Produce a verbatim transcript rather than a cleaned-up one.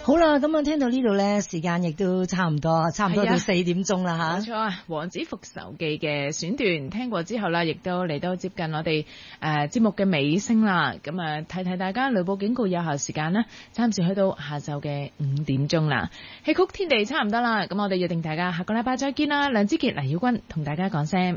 好啦，咁啊聽到呢度咧，時間亦都差唔多，差唔多到四點鐘啦吓。 冇錯啊，《王子復仇記》嘅選段聽過之後啦，亦都嚟到接近我哋誒節目嘅尾聲啦。咁啊，提提大家雷暴警告有效時間呢，暫時去到下晝嘅五點鐘啦。戲曲天地差唔多啦，咁我哋約定大家下個禮拜再見啦。梁之傑、黎曉君同大家講聲